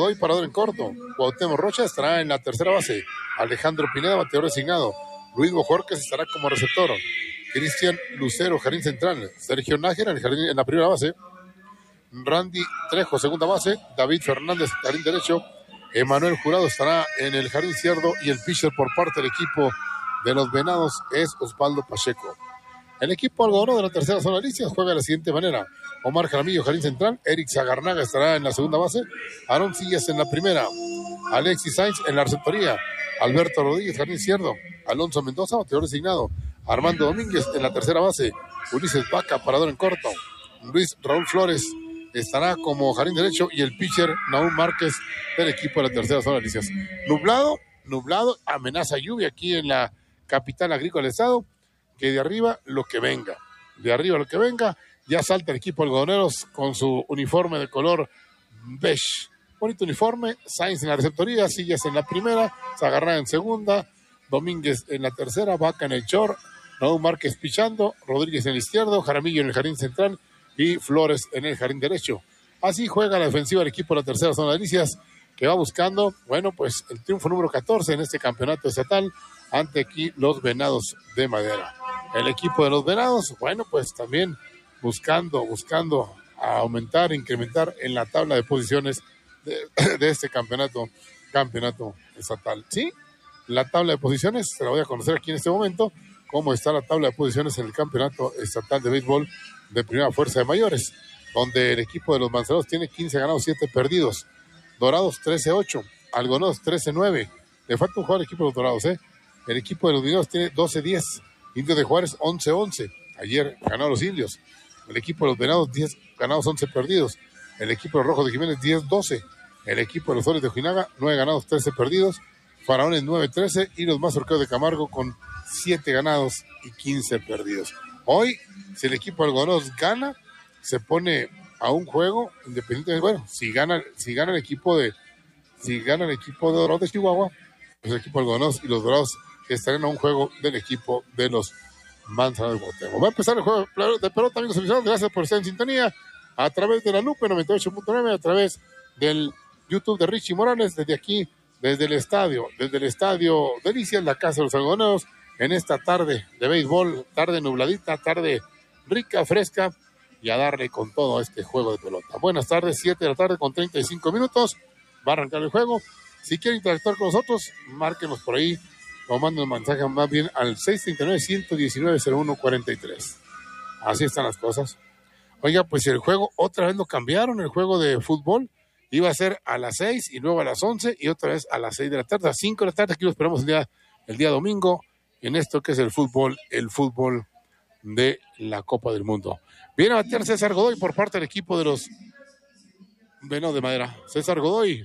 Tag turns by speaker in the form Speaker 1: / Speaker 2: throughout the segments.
Speaker 1: Godoy, parador en corto. Cuauhtémoc Rocha estará en la tercera base. Alejandro Pineda, bateador designado. Luis Bojorquez estará como receptor. Cristian Lucero, jardín central. Sergio Nájera en la primera base. Randy Trejo, segunda base. David Fernández, jardín derecho. Emanuel Jurado estará en el jardín izquierdo. Y el pitcher por parte del equipo de los Venados es Osvaldo Pacheco. El equipo algodonero de la tercera zona de Licias juega de la siguiente manera. Omar Jaramillo, jardín central. Eric Zagarnaga estará en la segunda base. Aaron Sillas en la primera. Alexis Sainz en la receptoría. Alberto Rodríguez, jardín izquierdo. Alonso Mendoza, bateador designado. Armando Domínguez en la tercera base. Ulises Vaca, parador en corto. Luis Raúl Flores estará como jardín derecho. Y el pitcher Naúm Márquez del equipo de la tercera zona de Licias. Nublado, amenaza lluvia aquí en la capital agrícola del estado. Que de arriba lo que venga. Ya salta el equipo algodoneros con su uniforme de color beige. Bonito uniforme. Sainz en la receptoría, Sillas en la primera, Zagarnaga en segunda, Domínguez en la tercera, Vaca en el short, Naúm Márquez pichando, Rodríguez en el izquierdo, Jaramillo en el jardín central y Flores en el jardín derecho. Así juega la defensiva del equipo de la tercera zona de Licias, que va buscando, pues el triunfo número 14 en este campeonato estatal ante aquí los Venados de Madera. El equipo de los Venados, pues también buscando aumentar, incrementar en la tabla de posiciones de este campeonato estatal. Sí, la tabla de posiciones, se la voy a conocer aquí en este momento, cómo está la tabla de posiciones en el campeonato estatal de béisbol de primera fuerza de mayores, donde el equipo de los Manzaneros tiene 15 ganados, 7 perdidos, Dorados 13-8, Algodoneros 13-9, le falta un jugador al equipo de los Dorados, el equipo de los Mineros tiene 12-10, Indios de Juárez 11-11, ayer ganaron los Indios, el equipo de los Venados 10 ganados, 11 perdidos, el equipo de los Rojos de Jiménez 10-12, el equipo de los Soles de Ojinaga 9 ganados, 13 perdidos, Faraones 9-13 y los Mazorqueros de Camargo con 7 ganados y 15 perdidos. Hoy, si el equipo de algodoneros gana, se pone a un juego independiente. Si gana el equipo de Dorados de Chihuahua, pues el equipo de algodoneros y los Dorados estarán a un juego del equipo de los Manzaneros de Cuauhtémoc. Va a empezar el juego de pelota, amigos aficionados. Gracias por estar en sintonía a través de la Lupe 98.9, a través del YouTube de Richie Morales, desde aquí, desde el estadio Delicias, la casa de los algodoneros, en esta tarde de béisbol, tarde nubladita, tarde rica, fresca, y a darle con todo a este juego de pelota. Buenas tardes, 7 de la tarde con 35 minutos, va a arrancar el juego. Si quieren interactuar con nosotros, márquenos por ahí, o manden un mensaje más bien al 639-119-0143. Así están las cosas. Oiga, pues el juego, otra vez lo cambiaron, el juego de fútbol, iba a ser a las 6 y luego a las 11 y otra vez a las 6 de la tarde, a 5 de la tarde, aquí lo esperamos el día domingo, en esto que es el fútbol de la Copa del Mundo. Viene a batear César Godoy por parte del equipo de los Venados de Madera. César Godoy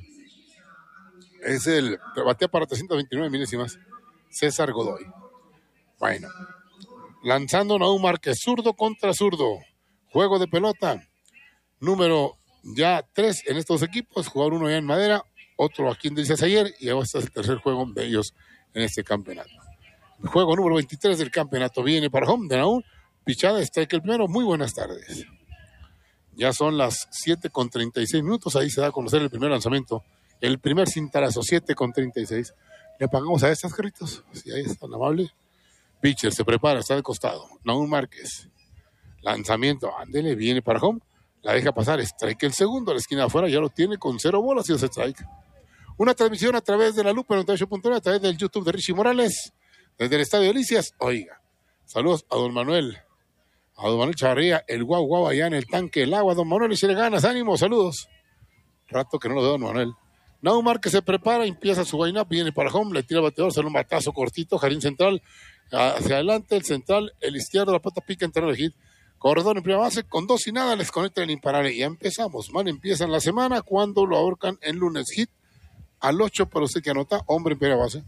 Speaker 1: es batea para 329 milésimas. César Godoy. Bueno, lanzando Naúm Márquez, zurdo contra zurdo. Juego de pelota. Número ya 3 en estos equipos. Jugador 1 ya en Madera, otro aquí en Delicias ayer, y ahora este es el tercer juego de ellos en este campeonato. El juego número 23 del campeonato viene para home de Naúm. Pichada, strike el primero. Muy buenas tardes. Ya son las 7:36 minutos. Ahí se da a conocer el primer lanzamiento. El primer cintarazo, 7:36. Le pagamos a estas, Carlitos. Si ahí es tan amable. Pitcher se prepara, está de costado. Naúm Márquez. Lanzamiento, ándele, viene para home. La deja pasar, strike el segundo. A la esquina de afuera ya lo tiene con 0 bolas y ese strike. Una transmisión a través de la Lupa 98.9, a través del YouTube de Richie Morales. Desde el Estadio Delicias. Oiga, saludos a don Manuel Chavarría, el guau allá en el tanque del agua. Don Manuel, y si le ganas, ánimo, saludos. Rato que no lo veo, don Manuel. Naúm Márquez se prepara, empieza su line-up, viene para home, le tira el bateador, sale un batazo cortito, jardín central, hacia adelante, el central, el izquierdo, la pelota pica, entra el hit. Corredor en primera base, con 2 y nada, les conecta el imparable. Ya empezamos, empiezan la semana cuando lo ahorcan en lunes. Hit al 8, pero usted que anota, hombre en primera base.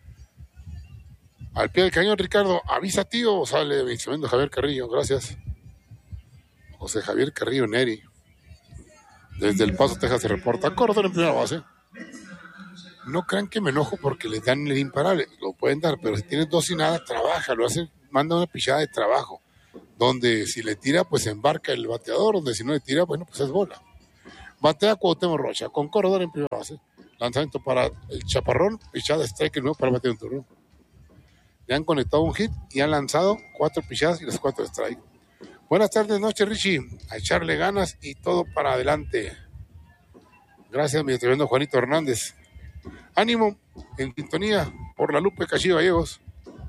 Speaker 1: Al pie del cañón, Ricardo, avisa tío, sale mi tremendo Javier Carrillo, gracias. José Javier Carrillo Neri. Desde El Paso, Texas, se reporta. Corredor en primera base. No crean que me enojo porque les dan el imparable, lo pueden dar, pero si tienes 2 y nada, trabaja, lo hacen, manda una pichada de trabajo, donde si le tira, pues embarca el bateador, donde si no le tira, bueno, pues es bola. Batea Cuauhtémoc Rocha, con corredor en primera base. Lanzamiento para el Chaparrón, pichada strike nuevo para bater un turno. Le han conectado un hit y han lanzado 4 pichadas y las 4 strike. Buenas tardes, noches, Richie. A echarle ganas y todo para adelante. Gracias, mi tremendo Juanito Hernández. Ánimo, en sintonía por la Lupe Cachí Gallegos.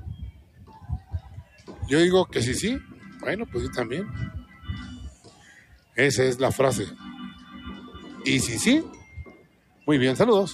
Speaker 1: Yo digo que sí. Bueno, pues yo también. Esa es la frase. Y sí. Muy bien, saludos.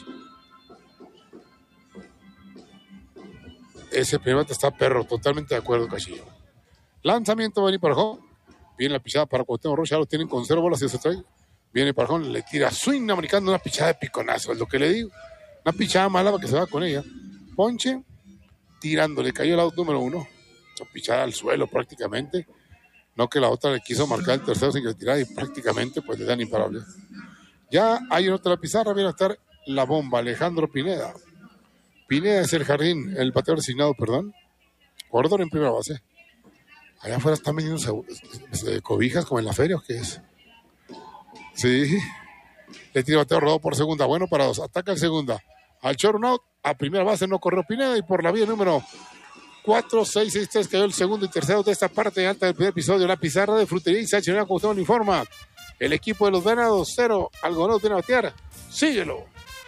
Speaker 1: Ese primer bate está perro, totalmente de acuerdo, Cachillo. Lanzamiento, va a venir para home. Viene la pichada para Cuauhtémoc Rocha, ya lo tienen con 0 bolas y se trae. Viene para home, le tira swing americano, una pichada de piconazo, es lo que le digo. Una pichada mala para que se va con ella. Ponche, tirando, le cayó el out número 1. Esa pichada al suelo prácticamente. No que la otra le quiso marcar el tercero sin que le tirara y prácticamente pues le dan imparable. Ya hay otra pizarra, viene a estar la bomba, Alejandro Pineda. Pineda es el jardín, el bateador designado, Corredor en primera base. Allá afuera están vendiendo cobijas como en la feria, ¿o qué es? Sí. Le tira bateador rodado por segunda, bueno para 2. Ataca el segunda. Al short un out, a primera base no corrió Pineda y por la vía número 4-6-6-3 cayó el segundo y tercero de esta parte alta del primer episodio. La pizarra de Frutería y Sánchez Cuauhtémoc informa. El equipo de los Venados 0, Algodones viene a batear. Síguelo.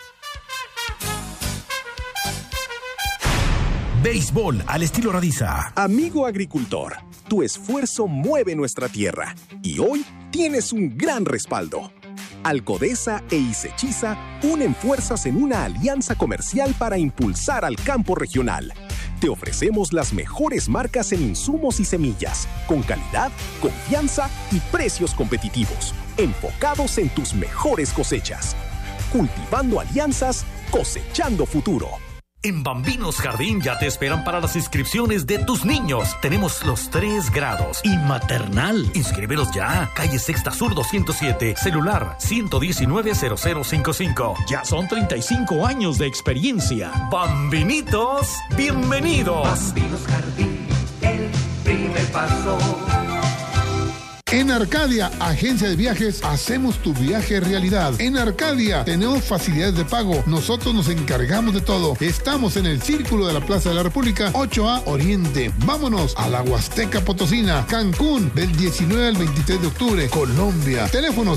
Speaker 2: Béisbol al estilo Radiza.
Speaker 3: Amigo agricultor, tu esfuerzo mueve nuestra tierra y hoy tienes un gran respaldo. Alcodesa e Isechiza unen fuerzas en una alianza comercial para impulsar al campo regional. Te ofrecemos las mejores marcas en insumos y semillas, con calidad, confianza y precios competitivos, enfocados en tus mejores cosechas. Cultivando alianzas, cosechando futuro.
Speaker 2: En Bambinos Jardín ya te esperan para las inscripciones de tus niños. Tenemos los 3 grados y maternal. Inscríbelos ya. Calle Sexta Sur 207. Celular 119-0055.
Speaker 4: Ya son 35 años de experiencia.
Speaker 2: Bambinitos, bienvenidos.
Speaker 5: Bambinos Jardín, el primer paso.
Speaker 6: En Arcadia, agencia de viajes, hacemos tu viaje realidad. En Arcadia tenemos facilidades de pago. Nosotros nos encargamos de todo. Estamos en el Círculo de la Plaza de la República, 8A Oriente. Vámonos a la Huasteca Potosina, Cancún, del 19 al 23 de octubre. Colombia, teléfono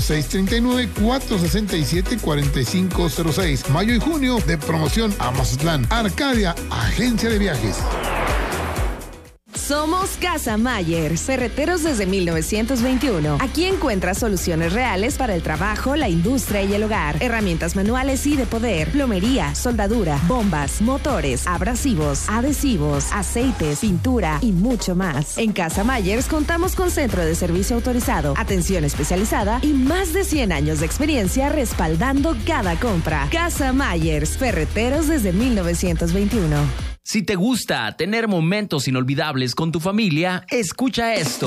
Speaker 6: 639-467-4506. Mayo y junio de promoción a Mazatlán. Arcadia, agencia de viajes.
Speaker 7: Somos Casa Mayer, ferreteros desde 1921. Aquí encuentras soluciones reales para el trabajo, la industria y el hogar. Herramientas manuales y de poder, plomería, soldadura, bombas, motores, abrasivos, adhesivos, aceites, pintura y mucho más. En Casa Mayer contamos con centro de servicio autorizado, atención especializada y más de 100 años de experiencia respaldando cada compra. Casa Mayer, ferreteros desde 1921.
Speaker 8: Si te gusta tener momentos inolvidables con tu familia, escucha esto.